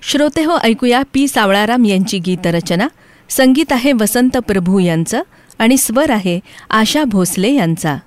श्रोतेहो, ऐकूया पी सावळाराम यांची गीतरचना. संगीत आहे वसंत प्रभू यांचं आणि स्वर आहे आशा भोसले यांचा.